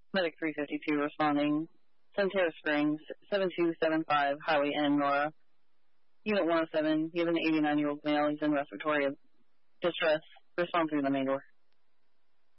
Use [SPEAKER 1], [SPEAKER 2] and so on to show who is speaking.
[SPEAKER 1] Medic 352 responding. Centerra Springs, 7275 Highway N, Nora. Unit 107, you have an 89-year-old male. He's in respiratory distress. Respond through the main door.